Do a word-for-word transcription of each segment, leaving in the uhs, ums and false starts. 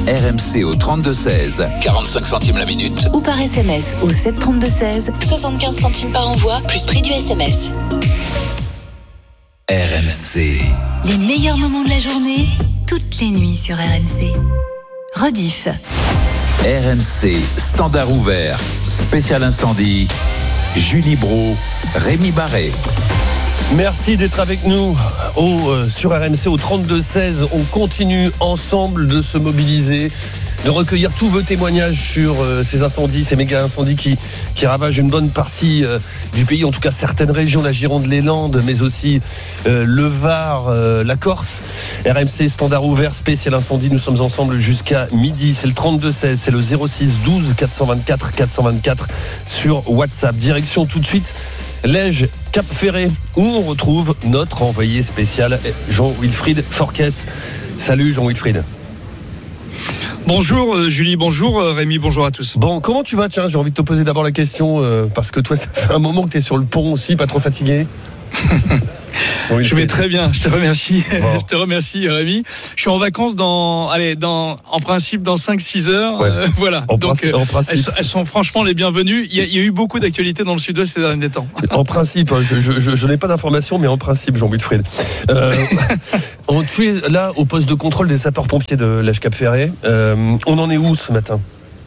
R M C au trente-deux seize, quarante-cinq centimes la minute. Ou par S M S au sept trente-deux seize, soixante-quinze centimes par envoi, plus prix du S M S. R M C. Les meilleurs moments de la journée, toutes les nuits sur R M C. Rediff. R M C, standard ouvert, spécial incendie. Julie Brault, Rémi Barré. Merci d'être avec nous au, euh, sur R M C au trente-deux seize. On continue ensemble de se mobiliser, de recueillir tous vos témoignages sur euh, ces incendies, ces méga incendies qui, qui ravagent une bonne partie euh, du pays, en tout cas certaines régions, la Gironde, les Landes, mais aussi euh, le Var, euh, la Corse. R M C standard ouvert, spécial incendie. Nous sommes ensemble jusqu'à midi. C'est le trente-deux seize, c'est le zéro six douze quatre cent vingt-quatre quatre cent vingt-quatre sur WhatsApp. Direction tout de suite Lège, Cap Ferré, où on retrouve notre envoyé spécial Jean-Wilfried Forquès. Salut Jean-Wilfried. Bonjour euh, Julie, bonjour euh, Rémi, bonjour à tous. Bon, comment tu vas? Tiens, j'ai envie de te poser d'abord la question, euh, parce que toi, ça fait un moment que tu es sur le pont aussi, pas trop fatigué. Oui, je vais très bien, je te remercie. Bon. Je te remercie Rémi. Je suis en vacances dans, allez, dans, en principe dans cinq six heures. Ouais. Euh, voilà. En Donc principe, en principe. elles, sont, elles sont franchement les bienvenues. Il y a, il y a eu beaucoup d'actualités dans le sud-ouest ces derniers temps. En principe, je, je, je, je n'ai pas d'informations, mais en principe, Jean-Wilfried. Euh, on, tu es là au poste de contrôle des sapeurs-pompiers de Lège Cap Ferré. Euh, on en est où ce matin?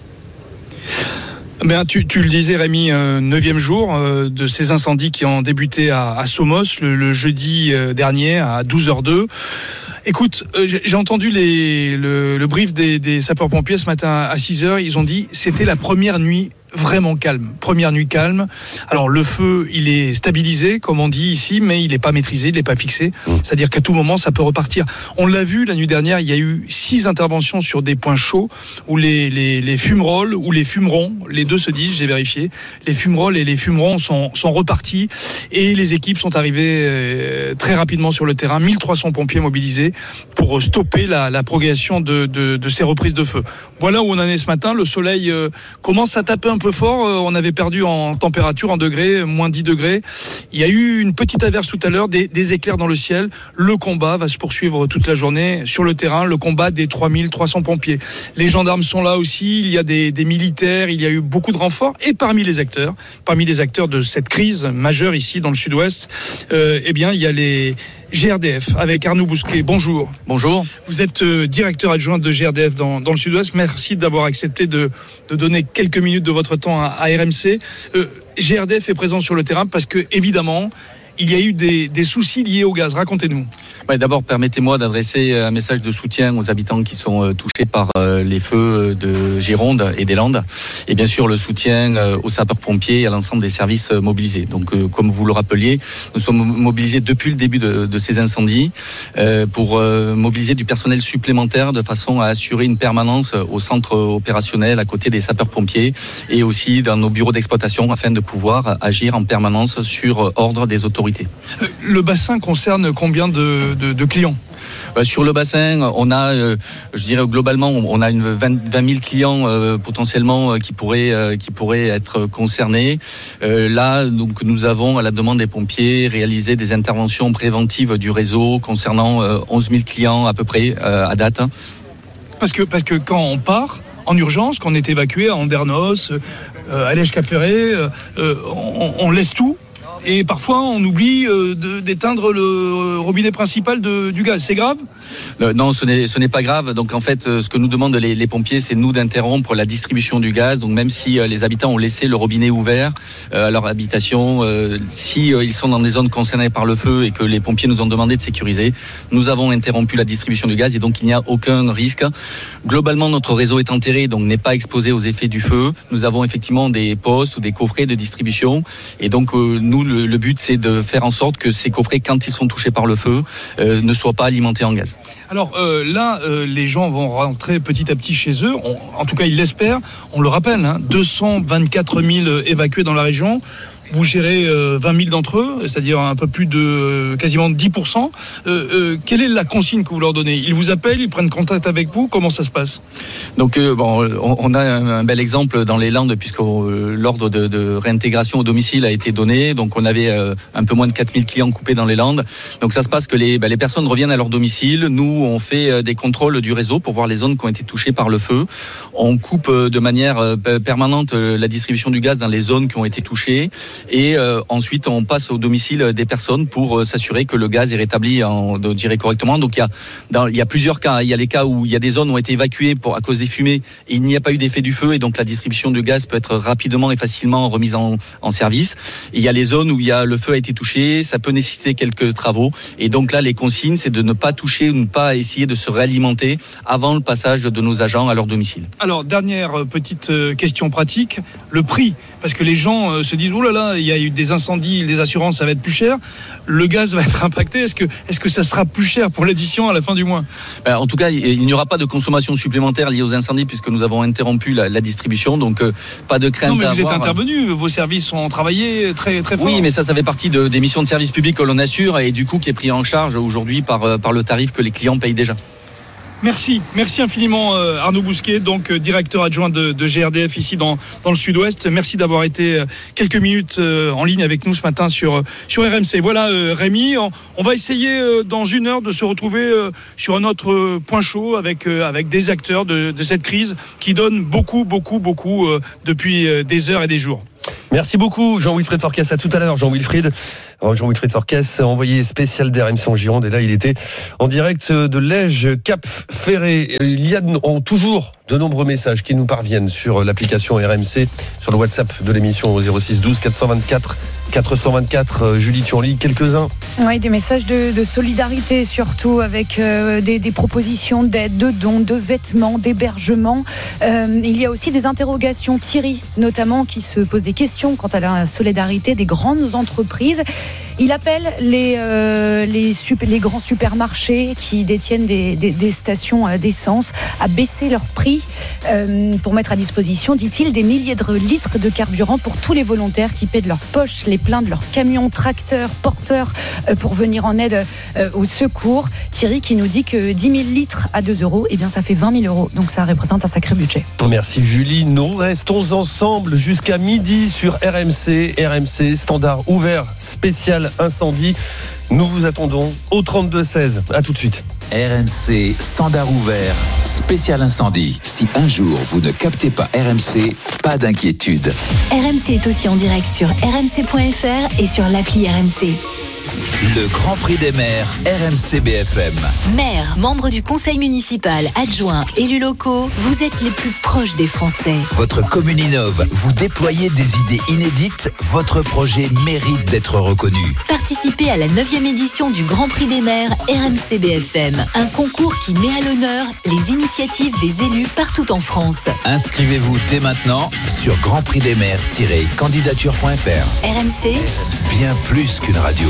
Ben, tu, tu le disais Rémi, euh, neuvième jour euh, de ces incendies qui ont débuté à, à Somos le, le jeudi euh, dernier à douze heures deux. Écoute, euh, j'ai, j'ai entendu les, le, le brief des, des sapeurs-pompiers ce matin à six heures. Ils ont dit c'était la première nuit vraiment calme. Première nuit calme. Alors le feu, il est stabilisé, comme on dit ici, mais il n'est pas maîtrisé, il n'est pas fixé. C'est-à-dire qu'à tout moment, ça peut repartir. On l'a vu la nuit dernière, il y a eu six interventions sur des points chauds où les, les, les fumerolles ou les fumerons, les deux se disent, j'ai vérifié, les fumerolles et les fumerons sont, sont repartis et les équipes sont arrivées euh, très rapidement sur le terrain. mille trois cents pompiers mobilisés pour stopper la, la progression de, de, de ces reprises de feu. Voilà où on en est ce matin. Le soleil euh, commence à taper un peu fort. Euh, on avait perdu en température, en degrés, moins dix degrés. Il y a eu une petite averse tout à l'heure, des, des éclairs dans le ciel. Le combat va se poursuivre toute la journée sur le terrain, le combat des trois mille trois cents pompiers. Les gendarmes sont là aussi, il y a des, des militaires, il y a eu beaucoup de renforts. Et parmi les acteurs, parmi les acteurs de cette crise majeure ici dans le sud-ouest, euh, eh bien, il y a les G R D F avec Arnaud Bousquet. Bonjour. Bonjour. Vous êtes euh, directeur adjoint de G R D F dans, dans le sud-ouest. Merci d'avoir accepté de, de donner quelques minutes de votre temps à, à R M C. Euh, G R D F est présent sur le terrain parce que, évidemment, il y a eu des, des soucis liés au gaz. Racontez-nous. Ouais, d'abord, permettez-moi d'adresser un message de soutien aux habitants qui sont euh, touchés par euh, les feux de Gironde et des Landes. Et bien sûr, le soutien euh, aux sapeurs-pompiers et à l'ensemble des services euh, mobilisés. Donc, euh, comme vous le rappeliez, nous sommes mobilisés depuis le début de, de ces incendies euh, pour euh, mobiliser du personnel supplémentaire de façon à assurer une permanence au centre opérationnel à côté des sapeurs-pompiers et aussi dans nos bureaux d'exploitation afin de pouvoir agir en permanence sur ordre des autorités. Le bassin concerne combien de, de, de clients ? Euh, sur le bassin, on a, euh, je dirais globalement, on a une vingt mille clients euh, potentiellement euh, qui pourraient euh, qui pourraient être concernés. Euh, là, donc nous avons à la demande des pompiers réalisé des interventions préventives du réseau concernant euh, onze mille clients à peu près euh, à date. Parce que parce que quand on part en urgence, quand on est évacué à Andernos, euh, à Lège Cap Ferré, euh, on, on laisse tout. Et parfois, on oublie euh, de, d'éteindre le robinet principal de, du gaz. C'est grave ? euh, Non, ce n'est, ce n'est pas grave. Donc, en fait, ce que nous demandent les, les pompiers, c'est nous d'interrompre la distribution du gaz. Donc, même si euh, les habitants ont laissé le robinet ouvert euh, à leur habitation, euh, si euh, ils sont dans des zones concernées par le feu et que les pompiers nous ont demandé de sécuriser, nous avons interrompu la distribution du gaz et donc il n'y a aucun risque. Globalement, notre réseau est enterré, donc n'est pas exposé aux effets du feu. Nous avons effectivement des postes ou des coffrets de distribution et donc euh, nous, Le, le but, c'est de faire en sorte que ces coffrets, quand ils sont touchés par le feu, euh, ne soient pas alimentés en gaz. Alors euh, là, euh, les gens vont rentrer petit à petit chez eux. On, en tout cas, ils l'espèrent. On le rappelle, hein, deux cent vingt-quatre mille évacués dans la région. vous gérez euh, vingt mille d'entre eux, c'est-à-dire un peu plus de euh, quasiment dix pour cent. Euh, euh, quelle est la consigne que vous leur donnez ? Ils vous appellent, ils prennent contact avec vous, comment ça se passe ? Donc euh, bon, on, on a un, un bel exemple dans les Landes puisque euh, l'ordre de, de réintégration au domicile a été donné. Donc on avait euh, un peu moins de quatre mille clients coupés dans les Landes. Donc ça se passe que les, bah, les personnes reviennent à leur domicile. Nous, on fait euh, des contrôles du réseau pour voir les zones qui ont été touchées par le feu. On coupe euh, de manière euh, permanente euh, la distribution du gaz dans les zones qui ont été touchées. Et euh, ensuite, on passe au domicile des personnes pour euh, s'assurer que le gaz est rétabli en, de, dirais, correctement. Donc il y a, dans, il y a plusieurs cas. Il y a les cas où il y a des zones qui ont été évacuées pour, à cause des fumées et il n'y a pas eu d'effet du feu et donc la distribution de gaz peut être rapidement et facilement remise en, en service. Et il y a les zones où il y a, le feu a été touché, ça peut nécessiter quelques travaux. Et donc là, les consignes, c'est de ne pas toucher ou ne pas essayer de se réalimenter avant le passage de nos agents à leur domicile. Alors, dernière petite question pratique, le prix. Parce que les gens se disent, oh là là, il y a eu des incendies, les assurances, ça va être plus cher. Le gaz va être impacté. Est-ce que, est-ce que ça sera plus cher pour l'addition à la fin du mois ? Ben, en tout cas, il n'y aura pas de consommation supplémentaire liée aux incendies puisque nous avons interrompu la, la distribution. Donc, euh, pas de crainte à avoir. Non, mais vous êtes intervenu. Vos services ont travaillé très, très fort. Oui, mais ça, ça fait partie de, des missions de service public que l'on assure et du coup qui est pris en charge aujourd'hui par, par le tarif que les clients payent déjà. Merci, merci infiniment euh, Arnaud Bousquet, donc euh, directeur adjoint de, de G R D F ici dans, dans le Sud-Ouest. Merci d'avoir été euh, quelques minutes euh, en ligne avec nous ce matin sur, sur R M C. Voilà euh, Rémi, on, on va essayer euh, dans une heure de se retrouver euh, sur un autre euh, point chaud avec, euh, avec des acteurs de, de cette crise qui donnent beaucoup, beaucoup, beaucoup euh, depuis euh, des heures et des jours. Merci beaucoup Jean-Wilfried Forcas, à tout à l'heure Jean-Wilfried. Jean-Wilfried Forcas, envoyé spécial d'R M C en Gironde, et là il était en direct de Lège Cap Ferré. Il y a toujours de nombreux messages qui nous parviennent sur l'application R M C, sur le WhatsApp de l'émission au zéro six douze quatre cent vingt-quatre quatre cent vingt-quatre. Julie, tu en lis quelques-uns ? Oui, des messages de, de solidarité surtout, avec euh, des, des propositions d'aide, de dons, de vêtements, d'hébergement. Euh, il y a aussi des interrogations. Thierry, notamment, qui se pose des questions quant à la solidarité des grandes entreprises. Il appelle les, euh, les, super, les grands supermarchés qui détiennent des, des, des stations d'essence à baisser leurs prix euh, pour mettre à disposition, dit-il, des milliers de litres de carburant pour tous les volontaires qui paient de leur poche les pleins de leurs camions, tracteurs, porteurs euh, pour venir en aide euh, au secours. Thierry qui nous dit que dix mille litres à deux euros, eh bien ça fait vingt mille euros. Donc ça représente un sacré budget. Merci Julie. Nous restons ensemble jusqu'à midi sur R M C. R M C, standard ouvert, spécial incendie. Nous vous attendons au trente-deux seize. À tout de suite. R M C, standard ouvert, spécial incendie. Si un jour vous ne captez pas R M C, pas d'inquiétude. R M C est aussi en direct sur r m c point f r et sur l'appli R M C. Le Grand Prix des maires, R M C B F M. Maires, membres du conseil municipal, adjoints, élus locaux, vous êtes les plus proches des Français. Votre commune innove, vous déployez des idées inédites, votre projet mérite d'être reconnu. Participez à la neuvième édition du Grand Prix des maires R M C B F M, un concours qui met à l'honneur les initiatives des élus partout en France. Inscrivez-vous dès maintenant sur grand prix des maires tiret candidature point f r. R M C, bien plus qu'une radio.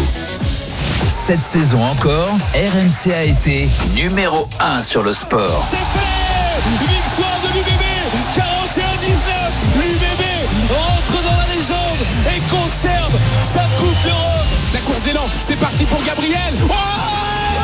Cette saison encore, R M C a été numéro un sur le sport. C'est fait! Victoire de l'U B B, quarante et un dix-neuf. L'U B B rentre dans la légende et conserve sa Coupe d'Europe. La course d'élan, c'est parti pour Gabriel. Oh!